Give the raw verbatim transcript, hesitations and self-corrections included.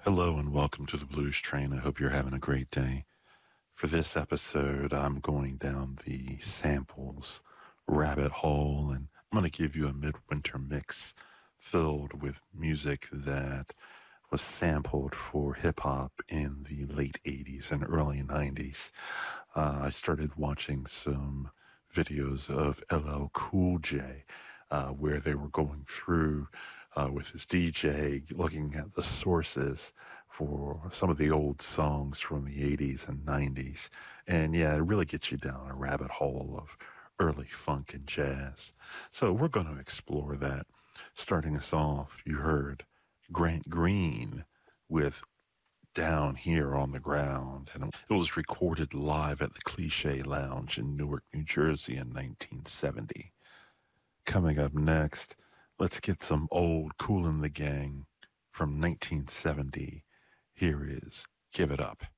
Hello and welcome to the Blues Train. I hope you're having a great day. For this episode, I'm going down the samples rabbit hole and I'm going to give you a midwinter mix filled with music that was sampled for hip hop in the late eighties and early nineties. Uh, I started watching some videos of L L Cool J uh, where they were going through uh, with his D J, looking at the sources for some of the old songs from the eighties and nineties. And yeah, it really gets you down a rabbit hole of early funk and jazz. So we're going to explore that. Starting us off, you heard Grant Green with Down Here on the Ground, and it was recorded live at the Cliche Lounge in Newark, New Jersey in nineteen seventy. Coming up next, let's get some old Kool and the Gang from nineteen seventy. Here is Give It Up.